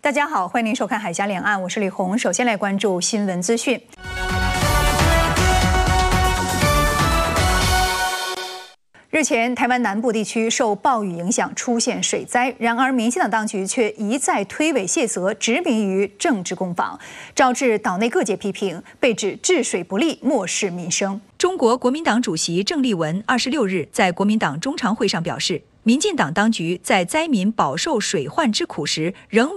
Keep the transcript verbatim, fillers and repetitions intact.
大家好，欢迎您收看《海峡两岸》，我是李红。首先来关注新闻资讯。日前，台湾南部地区受暴雨影响出现水灾，然而民进党当局却一再推诿卸责，执迷于政治攻防，招致岛内各界批评，被指治水不力，漠视民生。 中国国民党主席郑丽文二十六日在国民党中常会上表示，民进党当局在灾民饱受水患之苦时，仍